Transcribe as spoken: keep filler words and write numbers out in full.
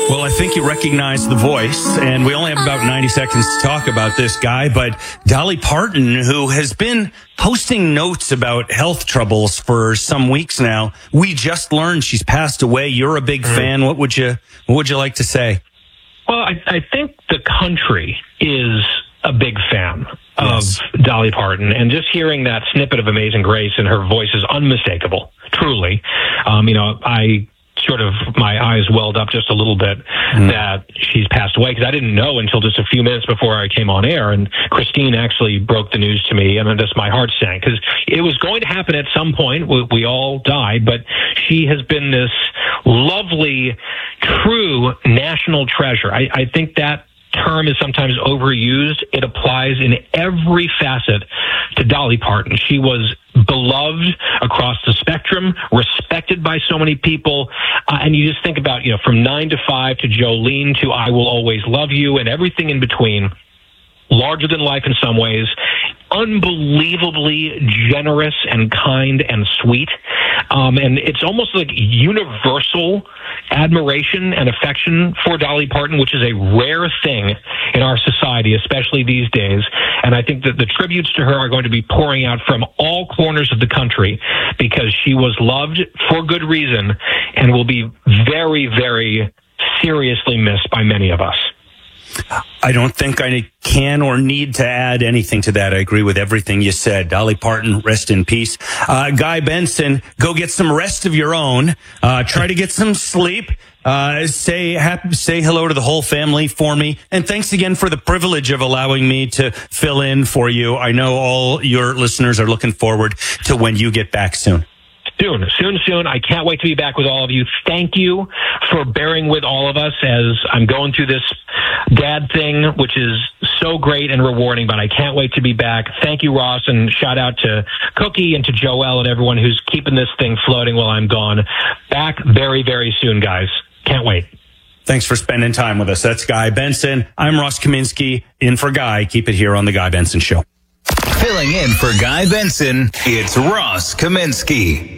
Well, I think you recognize the voice, and we only have about ninety seconds to talk about this guy, but Dolly Parton, who has been posting notes about health troubles for some weeks now. We just learned she's passed away. You're a big mm. fan. What would you, what would you like to say? Well, I, I think the country is a big fan yes. of Dolly Parton, and just hearing that snippet of Amazing Grace, and her voice is unmistakable, truly. Um, you know, I sort of, my eyes welled up just a little bit mm. that she's passed away, because I didn't know until just a few minutes before I came on air, and Christine actually broke the news to me, and just my heart sank, because it was going to happen at some point. We, we all died, but she has been this lovely, true national treasure. I, I think that term is sometimes overused. It applies in every facet to Dolly Parton. She was beloved across the spectrum, respected by so many people. Uh, and you just think about, you know, from nine to five to Jolene to I Will Always Love You and everything in between. Larger than life in some ways, unbelievably generous and kind and sweet. Um, and it's almost like universal admiration and affection for Dolly Parton, which is a rare thing in our society, especially these days. And I think that the tributes to her are going to be pouring out from all corners of the country, because she was loved for good reason and will be very, very seriously missed by many of us. I don't think I can or need to add anything to that. I agree with everything you said. Dolly Parton, rest in peace. Uh, Guy Benson, go get some rest of your own. Uh, try to get some sleep. Uh, say happy, say hello to the whole family for me. And thanks again for the privilege of allowing me to fill in for you. I know all your listeners are looking forward to when you get back soon. Soon, soon, soon. I can't wait to be back with all of you. Thank you for bearing with all of us as I'm going through this dad thing, which is so great and rewarding, but I can't wait to be back. Thank you, Ross, and shout out to Cookie and to Joelle and everyone who's keeping this thing floating while I'm gone. Back very, very soon, guys. Can't wait. Thanks for spending time with us. That's Guy Benson. I'm Ross Kaminsky, in for Guy. Keep it here on The Guy Benson Show. Filling in for Guy Benson, it's Ross Kaminsky.